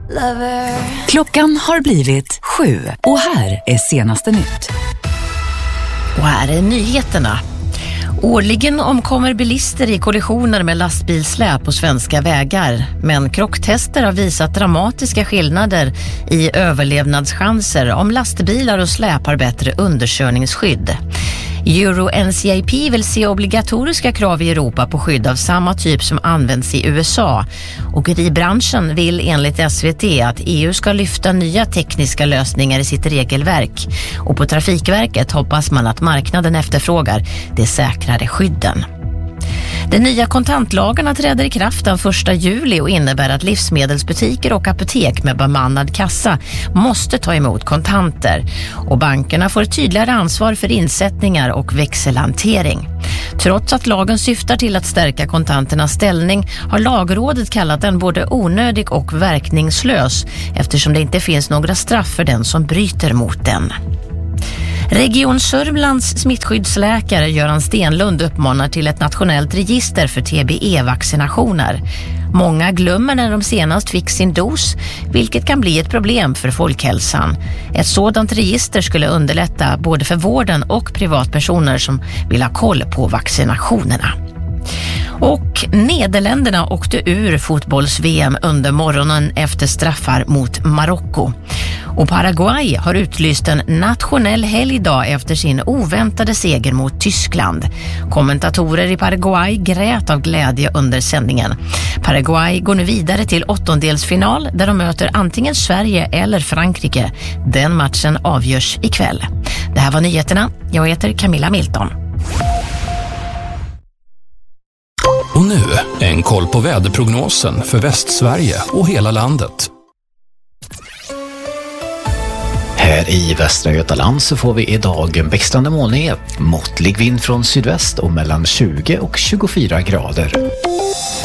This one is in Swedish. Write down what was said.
Klockan har blivit 7 och här är senaste nytt. Och här är nyheterna. Årligen omkommer bilister i kollisioner med lastbilsläp på svenska vägar. Men krocktester har visat dramatiska skillnader i överlevnadschanser om lastbilar och släp har bättre underkörningsskydd. Euro-NCAP vill se obligatoriska krav i Europa på skydd av samma typ som används i USA. Åkeribranschen vill enligt SVT att EU ska lyfta nya tekniska lösningar i sitt regelverk. Och på Trafikverket hoppas man att marknaden efterfrågar de säkrare skydden. De nya kontantlagarna träder i kraft den 1 juli och innebär att livsmedelsbutiker och apotek med bemannad kassa måste ta emot kontanter. Och bankerna får ett tydligare ansvar för insättningar och växelhantering. Trots att lagen syftar till att stärka kontanternas ställning har Lagrådet kallat den både onödig och verkningslös eftersom det inte finns några straff för den som bryter mot den. Region Sörmlands smittskyddsläkare Göran Stenlund uppmanar till ett nationellt register för TBE-vaccinationer. Många glömmer när de senast fick sin dos, vilket kan bli ett problem för folkhälsan. Ett sådant register skulle underlätta både för vården och privatpersoner som vill ha koll på vaccinationerna. Och Nederländerna åkte ur fotbolls-VM under morgonen efter straffar mot Marocko. Och Paraguay har utlyst en nationell helgdag efter sin oväntade seger mot Tyskland. Kommentatorer i Paraguay grät av glädje under sändningen. Paraguay går nu vidare till åttondelsfinal där de möter antingen Sverige eller Frankrike. Den matchen avgörs ikväll. Det här var nyheterna. Jag heter Camilla Milton. Och nu en koll på väderprognosen för Västsverige och hela landet. Här i Västra Götaland så får vi idag en växlande molnighet, måttlig vind från sydväst och mellan 20 och 24 grader.